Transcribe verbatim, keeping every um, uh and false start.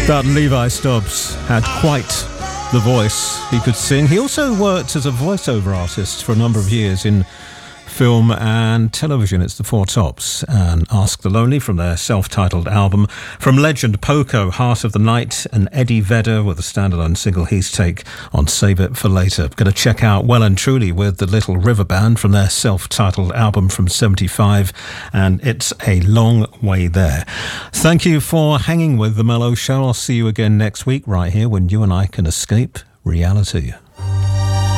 But Levi Stubbs had quite the voice. He could sing. He also worked as a voiceover artist for a number of years in film and television. It's the Four Tops and Ask the Lonely from their self-titled album. From legend Poco, Heart of the Night, and Eddie Vedder with a standalone single He's Take on Save It for Later. Going to check out Well and Truly with the Little River Band from their self-titled album from seventy-five, and It's a Long Way There. Thank you for hanging with The Mellow Show. I'll see you again next week right here when you and I can escape reality.